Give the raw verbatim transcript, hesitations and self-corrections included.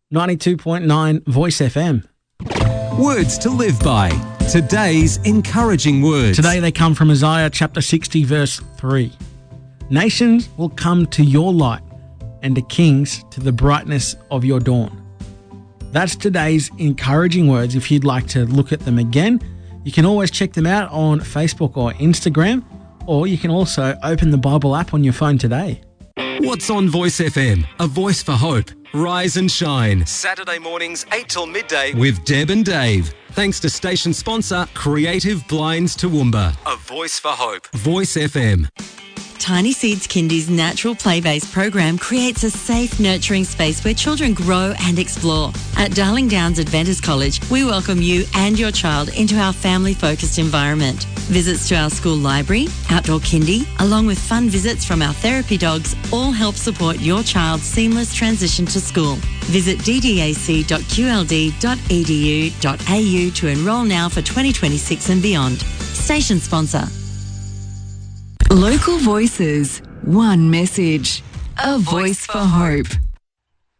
ninety-two point nine Voice F M. Words to live by. Today's encouraging words. Today they come from Isaiah chapter sixty, verse three. Nations will come to your light, and the kings to the brightness of your dawn. That's today's encouraging words. If you'd like to look at them again, you can always check them out on Facebook or Instagram, or you can also open the Bible app on your phone today. What's on Voice F M? A voice for hope. Rise and shine. Saturday mornings, eight till midday with Deb and Dave. Thanks to station sponsor Creative Blinds Toowoomba. A voice for hope. Voice F M. Tiny Seeds Kindy's natural play-based program creates a safe, nurturing space where children grow and explore. At Darling Downs Adventist College, we welcome you and your child into our family-focused environment. Visits to our school library, outdoor kindy, along with fun visits from our therapy dogs, all help support your child's seamless transition to school. Visit d d a c dot q l d dot e d u dot a u to enrol now for twenty twenty-six and beyond. Station sponsor. Local voices, one message, a voice for hope.